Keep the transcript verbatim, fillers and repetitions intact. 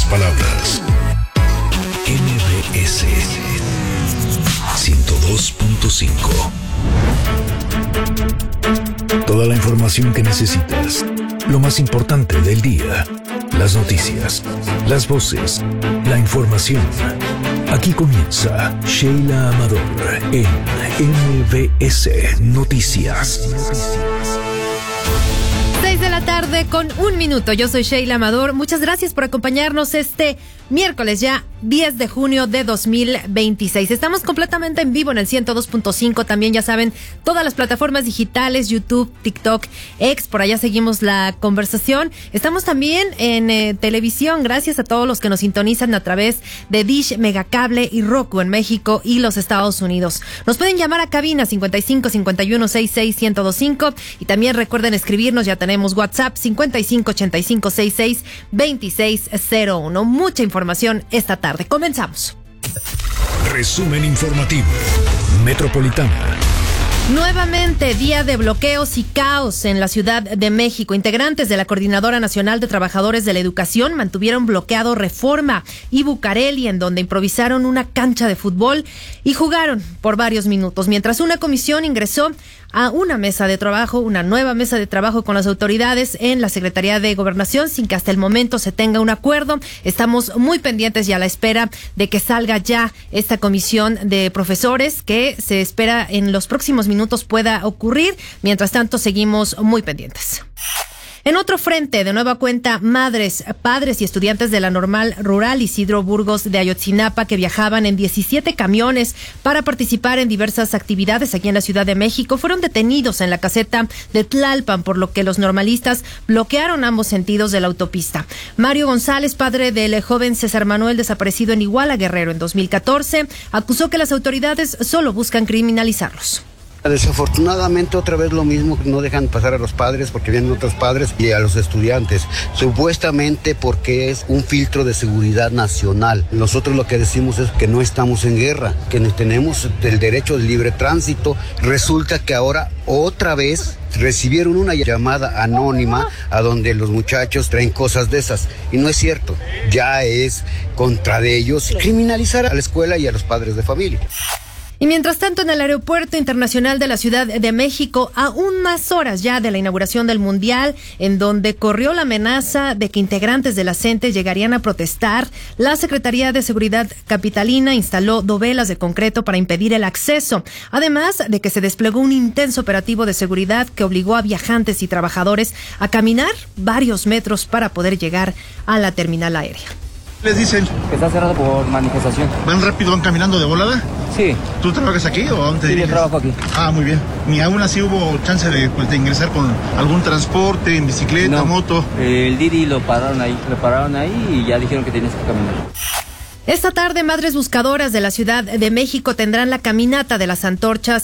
palabras. M B S ciento dos punto cinco. Toda la información que necesitas. Lo más importante del día. Las noticias, las voces, la información. Aquí comienza Sheila Amador en M B S Noticias. seis de la tarde con un minuto. Yo soy Sheila Amador. Muchas gracias por acompañarnos este miércoles ya diez de junio de dos mil veintiséis. Estamos completamente en vivo en el ciento dos punto cinco. También ya saben, todas las plataformas digitales, YouTube, TikTok, X, por allá seguimos la conversación. Estamos también en eh, televisión, gracias a todos los que nos sintonizan a través de Dish, Megacable y Roku en México y los Estados Unidos. Nos pueden llamar a cabina cincuenta y cinco cincuenta y uno sesenta y seis ciento veinticinco y también recuerden escribirnos, ya tenemos WhatsApp cincuenta y cinco ochenta y cinco sesenta y seis veintiséis cero uno. Mucha información esta tarde. Comenzamos. Resumen informativo. Metropolitana. Nuevamente, día de bloqueos y caos en la Ciudad de México. Integrantes de la Coordinadora Nacional de Trabajadores de la Educación mantuvieron bloqueado Reforma y Bucareli, en donde improvisaron una cancha de fútbol y jugaron por varios minutos, mientras una comisión ingresó a una mesa de trabajo, una nueva mesa de trabajo con las autoridades en la Secretaría de Gobernación, sin que hasta el momento se tenga un acuerdo. Estamos muy pendientes y a la espera de que salga ya esta comisión de profesores, que se espera en los próximos minutos pueda ocurrir. Mientras tanto, seguimos muy pendientes. En otro frente, de nueva cuenta, madres, padres y estudiantes de la Normal Rural Isidro Burgos de Ayotzinapa, que viajaban en diecisiete camiones para participar en diversas actividades aquí en la Ciudad de México, fueron detenidos en la caseta de Tlalpan, por lo que los normalistas bloquearon ambos sentidos de la autopista. Mario González, padre del joven César Manuel desaparecido en Iguala Guerrero en dos mil catorce, acusó que las autoridades solo buscan criminalizarlos. Desafortunadamente otra vez lo mismo, no dejan pasar a los padres porque vienen otros padres y a los estudiantes, supuestamente porque es un filtro de seguridad nacional. Nosotros lo que decimos es que no estamos en guerra, que tenemos el derecho de libre tránsito. Resulta que ahora otra vez recibieron una llamada anónima a donde los muchachos traen cosas de esas, y no es cierto, ya es contra de ellos criminalizar a la escuela y a los padres de familia. Y mientras tanto, en el Aeropuerto Internacional de la Ciudad de México, a unas horas ya de la inauguración del Mundial, en donde corrió la amenaza de que integrantes de la CENTE llegarían a protestar, la Secretaría de Seguridad Capitalina instaló dovelas de concreto para impedir el acceso, además de que se desplegó un intenso operativo de seguridad que obligó a viajantes y trabajadores a caminar varios metros para poder llegar a la terminal aérea. Les dicen que está cerrado por manifestación. ¿Van rápido, van caminando de volada? Sí. ¿Tú trabajas aquí o dónde te Sí, diriges? yo trabajo aquí. Ah, muy bien. ¿Ni aún así hubo chance de, pues, de ingresar con algún transporte, en bicicleta, no, moto? El Didi lo pararon ahí, lo pararon ahí y ya dijeron que tienes que caminar. Esta tarde, madres buscadoras de la Ciudad de México tendrán la caminata de las antorchas